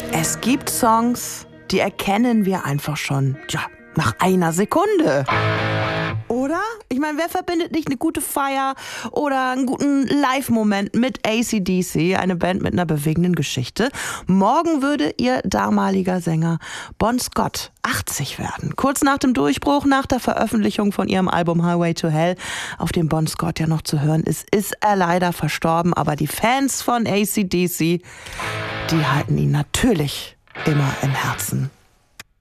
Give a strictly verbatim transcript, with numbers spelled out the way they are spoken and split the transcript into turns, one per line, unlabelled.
Es gibt Songs, die erkennen wir einfach schon, ja, nach einer Sekunde. Oder? Ich meine, wer verbindet nicht eine gute Feier oder einen guten Live-Moment mit A C D C, eine Band mit einer bewegenden Geschichte? Morgen würde ihr damaliger Sänger Bon Scott achtzig werden. Kurz nach dem Durchbruch, nach der Veröffentlichung von ihrem Album Highway to Hell, auf dem Bon Scott ja noch zu hören ist, ist er leider verstorben. Aber die Fans von A C D C, die halten ihn natürlich immer im Herzen.